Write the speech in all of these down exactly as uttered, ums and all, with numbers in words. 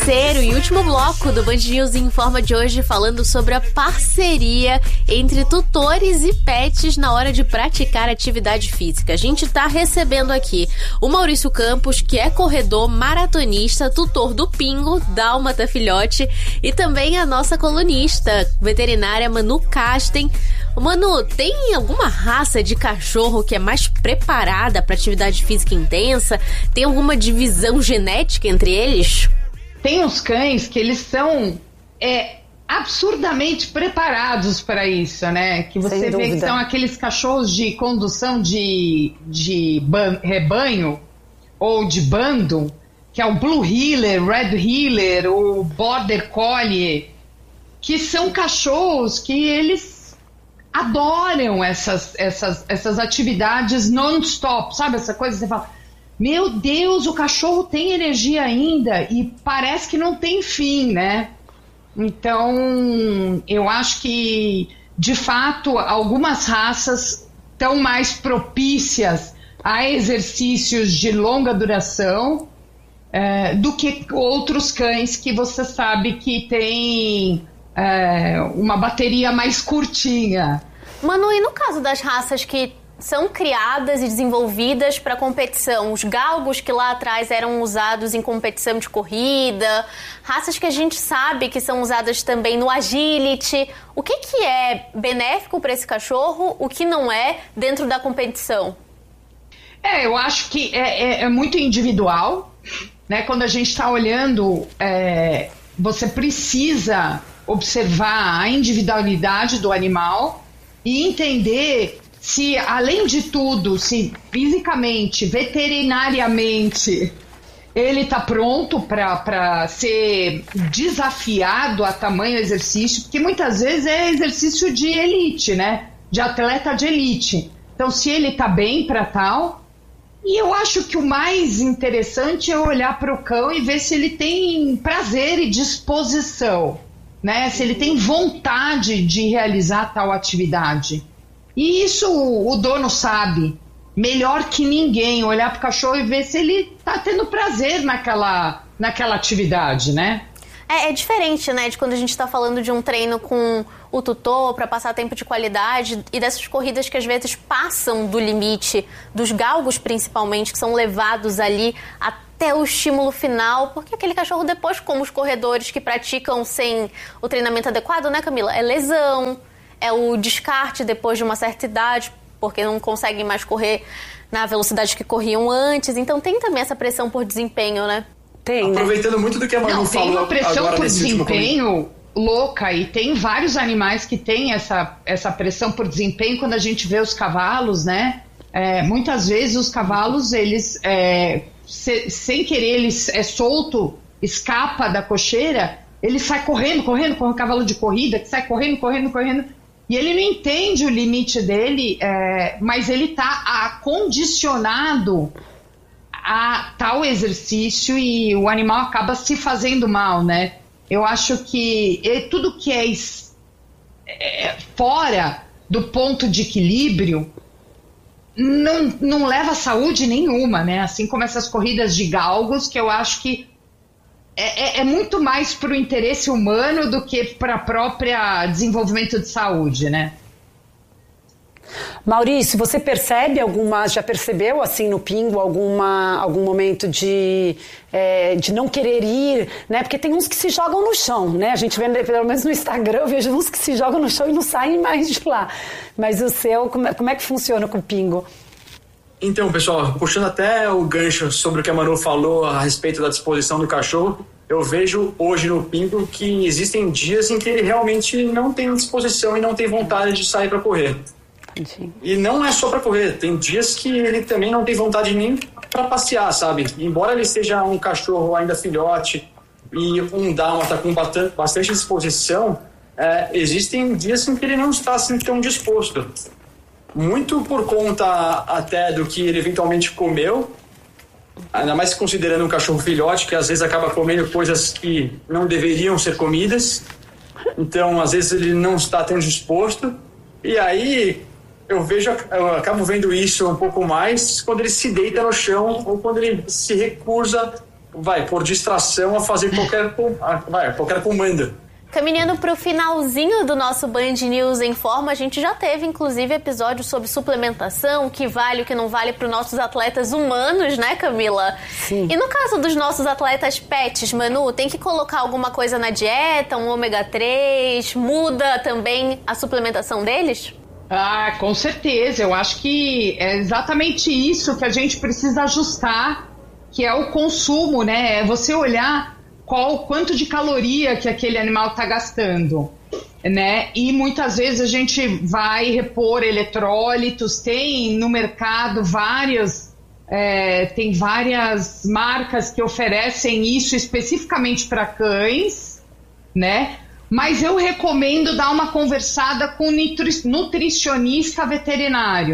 Terceiro e último bloco do Band News Informa de hoje, falando sobre a parceria entre tutores e pets na hora de praticar atividade física. A gente tá recebendo aqui o Maurício Campos, que é corredor, maratonista, tutor do Pingo, Dálmata Filhote, e também a nossa colunista veterinária Manu Casten. Manu, tem alguma raça de cachorro que é mais preparada para atividade física intensa? Tem alguma divisão genética entre eles? Tem uns cães que eles são é, absurdamente preparados para isso, né? Que você vê que são aqueles cachorros de condução de, de ban- rebanho ou de bando, que é o Blue Heeler, Red Heeler, o Border Collie, que são cachorros que eles adoram essas, essas, essas atividades non-stop, sabe? Essa coisa que você fala... Meu Deus, o cachorro tem energia ainda e parece que não tem fim, né? Então, eu acho que, de fato, algumas raças estão mais propícias a exercícios de longa duração é, do que outros cães que você sabe que tem é, uma bateria mais curtinha. Manu, e no caso das raças que são criadas e desenvolvidas para competição, os galgos que lá atrás eram usados em competição de corrida, raças que a gente sabe que são usadas também no agility, o que, que é benéfico para esse cachorro, o que não é dentro da competição? É, eu acho que é, é, é muito individual, né? Quando a gente está olhando, é, você precisa observar a individualidade do animal e entender se, além de tudo, se fisicamente, veterinariamente, ele está pronto para ser desafiado a tamanho exercício, porque muitas vezes é exercício de elite, né? De atleta de elite. Então, se ele está bem para tal, e eu acho que o mais interessante é olhar para o cão e ver se ele tem prazer e disposição, né? Se ele tem vontade de realizar tal atividade. E isso o dono sabe melhor que ninguém, olhar para o cachorro e ver se ele está tendo prazer naquela, naquela atividade, né? É, é diferente, né, de quando a gente está falando de um treino com o tutor para passar tempo de qualidade e dessas corridas que às vezes passam do limite, dos galgos principalmente, que são levados ali até o estímulo final, porque aquele cachorro depois, como os corredores que praticam sem o treinamento adequado, né, Camila? É lesão, é o descarte depois de uma certa idade, porque não conseguem mais correr na velocidade que corriam antes. Então tem também essa pressão por desempenho, né? Tem, né? Aproveitando muito do que a Manu não, falou tem uma pressão agora por nesse desempenho louca, e tem vários animais que têm essa, essa pressão por desempenho. Quando a gente vê os cavalos, né? É, muitas vezes os cavalos, eles, é, se, sem querer, eles é solto, escapa da cocheira, ele sai correndo, correndo, com o cavalo de corrida, que sai correndo, correndo, correndo. E ele não entende o limite dele, é, mas ele está acondicionado a tal exercício e o animal acaba se fazendo mal, né? Eu acho que é, tudo que é, é fora do ponto de equilíbrio não, não leva a saúde nenhuma, né? Assim como essas corridas de galgos, que eu acho que É, é, é muito mais para o interesse humano do que para o próprio desenvolvimento de saúde, né? Maurício, você percebe alguma, já percebeu assim no Pingo alguma, algum momento de, é, de não querer ir, né? Porque tem uns que se jogam no chão, né? A gente vê, pelo menos no Instagram, eu vejo uns que se jogam no chão e não saem mais de lá. Mas o seu, como é, como é que funciona com o Pingo? Então, pessoal, puxando até o gancho sobre o que a Manu falou a respeito da disposição do cachorro, eu vejo hoje no Pingo que existem dias em que ele realmente não tem disposição e não tem vontade de sair para correr. Sim. E não é só para correr, tem dias que ele também não tem vontade nem para passear, sabe? Embora ele seja um cachorro ainda filhote e um dálmata com bastante disposição, é, existem dias em que ele não está assim tão disposto. Muito por conta até do que ele eventualmente comeu, ainda mais considerando um cachorro filhote que às vezes acaba comendo coisas que não deveriam ser comidas, então às vezes ele não está tão disposto, e aí eu vejo, eu acabo vendo isso um pouco mais quando ele se deita no chão ou quando ele se recusa vai, por distração, a fazer qualquer, vai, qualquer comando. Caminhando para o finalzinho do nosso Band News em Forma, a gente já teve, inclusive, episódios sobre suplementação, o que vale, o que não vale para os nossos atletas humanos, né, Camila? Sim. E no caso dos nossos atletas pets, Manu, tem que colocar alguma coisa na dieta, um ômega três, muda também a suplementação deles? Ah, com certeza. Eu acho que é exatamente isso que a gente precisa ajustar, que é o consumo, né? É você olhar qual, quanto de caloria que aquele animal está gastando, né? E muitas vezes a gente vai repor eletrólitos, tem no mercado várias, é, tem várias marcas que oferecem isso especificamente para cães, né? Mas eu recomendo dar uma conversada com o nutricionista veterinário,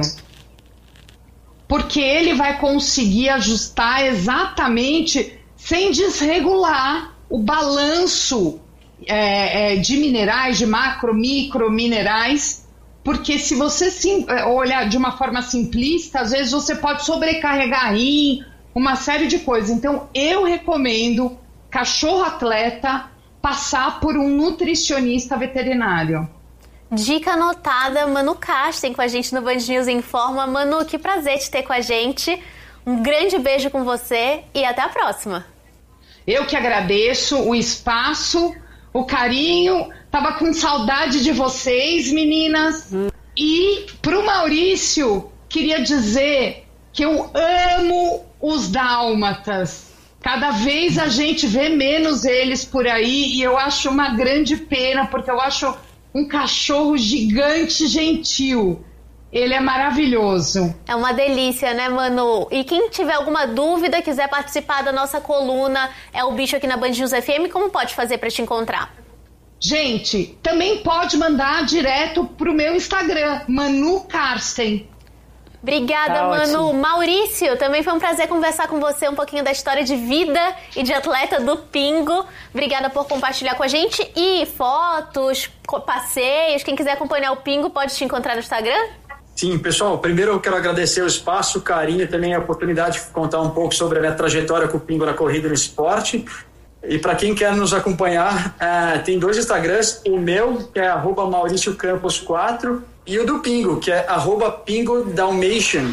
porque ele vai conseguir ajustar exatamente sem desregular o balanço é, é, de minerais, de macro, micro minerais, porque se você sim, olhar de uma forma simplista, às vezes você pode sobrecarregar rim, uma série de coisas. Então eu recomendo cachorro atleta passar por um nutricionista veterinário. Dica anotada, Manu Kasten com a gente no Band News Informa. Manu, que prazer te ter com a gente. Um grande beijo com você e até a próxima. Eu que agradeço o espaço, o carinho. Tava com saudade de vocês, meninas. Hum. E pro Maurício, queria dizer que eu amo os dálmatas. Cada vez a gente vê menos eles por aí e eu acho uma grande pena, porque eu acho um cachorro gigante gentil. Ele é maravilhoso. É uma delícia, né, Manu? E quem tiver alguma dúvida, quiser participar da nossa coluna É o Bicho aqui na Band News F M, como pode fazer para te encontrar? Gente, também pode mandar direto pro meu Instagram, Manu Karsten. Obrigada, tá Manu. Ótimo. Maurício, também foi um prazer conversar com você um pouquinho da história de vida e de atleta do Pingo. Obrigada por compartilhar com a gente. E fotos, passeios, quem quiser acompanhar o Pingo pode te encontrar no Instagram? Sim, pessoal, primeiro eu quero agradecer o espaço, o carinho e também a oportunidade de contar um pouco sobre a minha trajetória com o Pingo na corrida e no esporte. E para quem quer nos acompanhar, uh, tem dois Instagrams, o meu, que é arroba Maurício Campos quatro, e o do Pingo, que é arroba Pingo Dalmatian.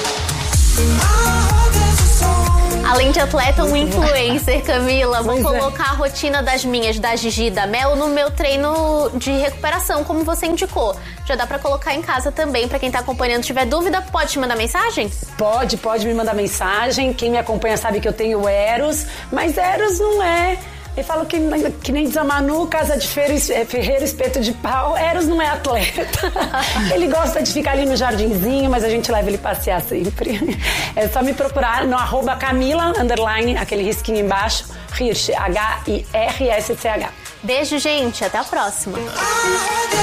Além de atleta, um influencer, Camila. Vou colocar a rotina das minhas, da Gigi e da Mel, no meu treino de recuperação, como você indicou. Já dá pra colocar em casa também, pra quem tá acompanhando. Se tiver dúvida, pode te mandar mensagem? Pode, pode me mandar mensagem. Quem me acompanha sabe que eu tenho Eros, mas Eros não é... Eu falo que, que nem diz a Manu, casa de ferreiro, espeto de pau. Eros não é atleta. Ele gosta de ficar ali no jardinzinho, mas a gente leva ele passear sempre. É só me procurar no arroba Camila, underline, aquele risquinho embaixo, Hirsch, H I R S C H. Beijo, gente. Até a próxima.